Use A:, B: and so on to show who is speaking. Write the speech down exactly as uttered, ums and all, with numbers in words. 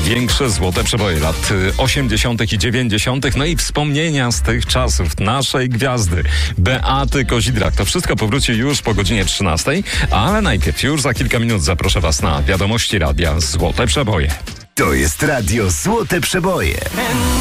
A: największe złote przeboje lat osiemdziesiątych i dziewięćdziesiątych. No i wspomnienia z tych czasów naszej gwiazdy Beaty Kozidrak. To wszystko powróci już po godzinie trzynastej, ale najpierw już za kilka minut zaproszę Was na wiadomości radia Złote Przeboje.
B: To jest radio Złote Przeboje.